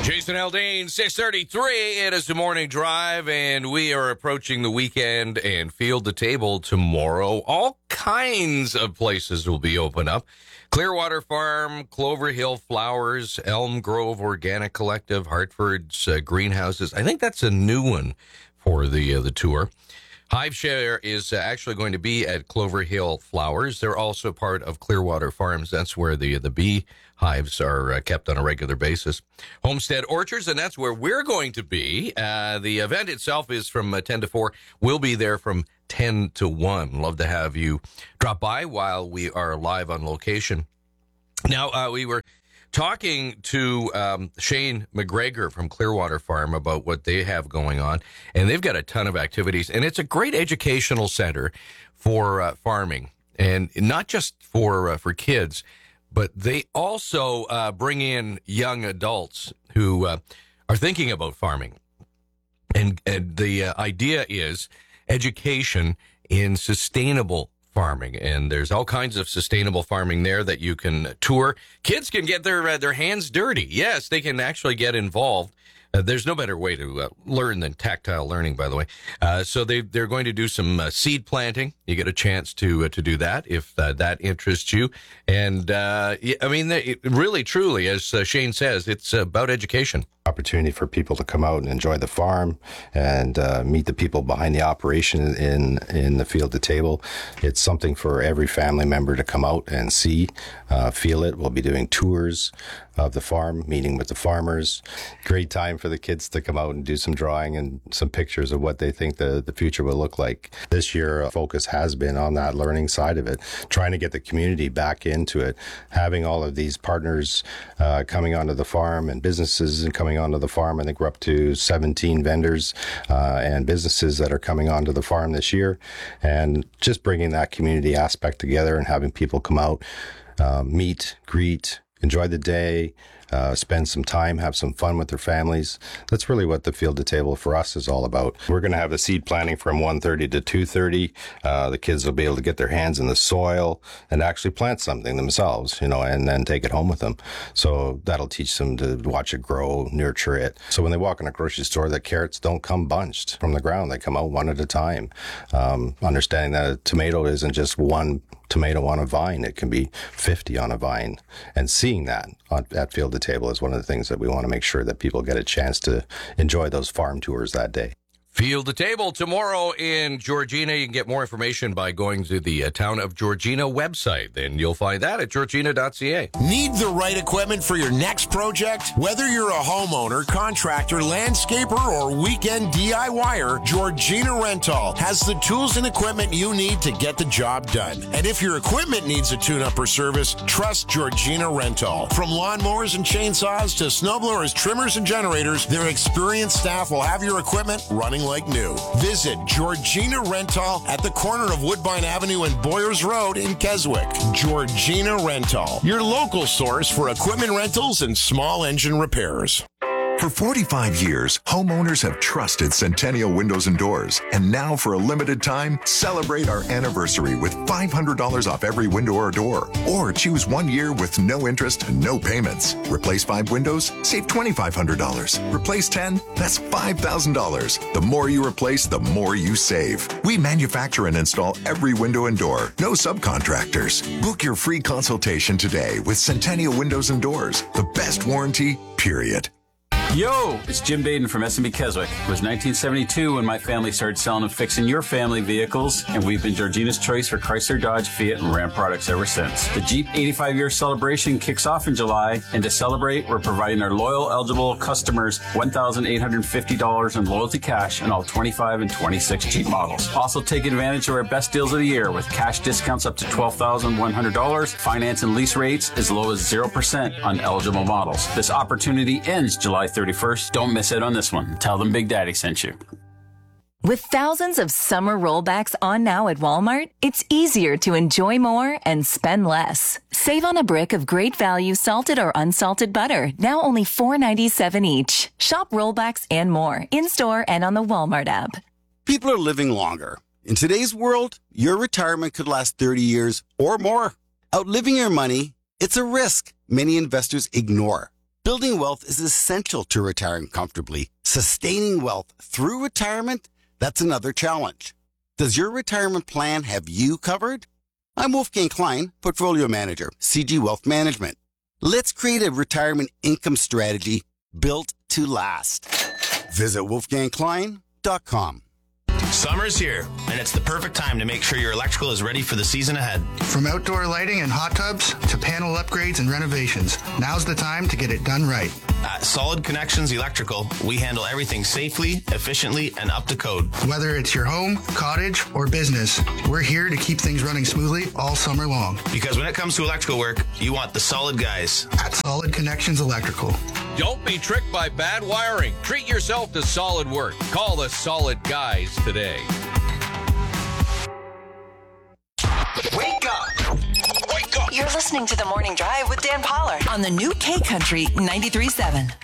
Jason Aldean, 6:33. It is the morning drive, and we are approaching the weekend and Field to Table tomorrow. All kinds of places will be open up. Clearwater Farm, Clover Hill Flowers, Elm Grove Organic Collective, Hartford's Greenhouses. I think that's a new one for the tour. Hive Share is actually going to be at Clover Hill Flowers. They're also part of Clearwater Farms. That's where the bee hives are kept on a regular basis. Homestead Orchards, and that's where we're going to be. The event itself is from 10 to 4. We'll be there from 10 to 1. Love to have you drop by while we are live on location. Now, we were talking to Shane McGregor from Clearwater Farm about what they have going on, and they've got a ton of activities, and it's a great educational center for farming, and not just for kids, but they also bring in young adults who are thinking about farming, and the idea is education in sustainable farming, and there's all kinds of sustainable farming there that you can tour. Kids can get their hands dirty. Yes, they can actually get involved. There's no better way to learn than tactile learning, by the way. So they're going to do some seed planting. You get a chance to do that if that interests you. And I mean, really, truly, as Shane says, it's about education. Opportunity for people to come out and enjoy the farm and meet the people behind the operation in the Field to Table. It's something for every family member to come out and see, feel it. We'll be doing tours of the farm, meeting with the farmers. Great time for the kids to come out and do some drawing and some pictures of what they think the future will look like. This year, focus has been on that learning side of it, trying to get the community back into it, having all of these partners coming onto the farm and businesses and coming onto the farm. I think we're up to 17 vendors and businesses that are coming onto the farm this year, and just bringing that community aspect together and having people come out, meet, greet, enjoy the day, spend some time, have some fun with their families. That's really what the Field to Table for us is all about. We're going to have the seed planting from 1:30 to 2:30. The kids will be able to get their hands in the soil and actually plant something themselves, and then take it home with them. So that'll teach them to watch it grow, nurture it. So when they walk in a grocery store, the carrots don't come bunched from the ground. They come out one at a time. Understanding that a tomato isn't just one tomato on a vine. It can be 50 on a vine. And seeing that at Field to Table is one of the things that we want to make sure that people get a chance to enjoy those farm tours that day. Field to Table tomorrow in Georgina. You can get more information by going to the Town of Georgina website. And you'll find that at georgina.ca. Need the right equipment for your next project? Whether you're a homeowner, contractor, landscaper, or weekend DIYer, Georgina Rental has the tools and equipment you need to get the job done. And if your equipment needs a tune-up or service, trust Georgina Rental. From lawnmowers and chainsaws to snowblowers, trimmers, and generators, their experienced staff will have your equipment running like new. Visit Georgina Rental at the corner of Woodbine Avenue and Boyers Road in Keswick. Georgina Rental, your local source for equipment rentals and small engine repairs. For 45 years, homeowners have trusted Centennial Windows and Doors. And now, for a limited time, celebrate our anniversary with $500 off every window or door. Or choose 1 year with no interest and no payments. Replace 5 windows, save $2,500. Replace 10, that's $5,000. The more you replace, the more you save. We manufacture and install every window and door. No subcontractors. Book your free consultation today with Centennial Windows and Doors. The best warranty, period. Yo, it's Jim Baden from S&B Keswick. It was 1972 when my family started selling and fixing your family vehicles, and we've been Georgina's choice for Chrysler, Dodge, Fiat, and Ram products ever since. The Jeep 85-year celebration kicks off in July, and to celebrate, we're providing our loyal, eligible customers $1,850 in loyalty cash on all 25 and 26 Jeep models. Also, take advantage of our best deals of the year with cash discounts up to $12,100, finance and lease rates as low as 0% on eligible models. This opportunity ends July 31st. Don't miss it on this one. Tell them Big Daddy sent you. With thousands of summer rollbacks on now at Walmart, it's easier to enjoy more and spend less. Save on a brick of great value salted or unsalted butter, now only $4.97 each. Shop rollbacks and more, in-store and on the Walmart app. People are living longer. In today's world, your retirement could last 30 years or more. Outliving your money, it's a risk many investors ignore. Building wealth is essential to retiring comfortably. Sustaining wealth through retirement, that's another challenge. Does your retirement plan have you covered? I'm Wolfgang Klein, Portfolio Manager, CG Wealth Management. Let's create a retirement income strategy built to last. Visit wolfgangklein.com. Summer's here, and it's the perfect time to make sure your electrical is ready for the season ahead. From outdoor lighting and hot tubs to panel upgrades and renovations, now's the time to get it done right. At Solid Connections Electrical, we handle everything safely, efficiently, and up to code. Whether it's your home, cottage, or business, we're here to keep things running smoothly all summer long. Because when it comes to electrical work, you want the solid guys. At Solid Connections Electrical. Don't be tricked by bad wiring. Treat yourself to solid work. Call the Solid Guys today. Wake up! Wake up! You're listening to The Morning Drive with Dan Pollard on the new K Country 93.7.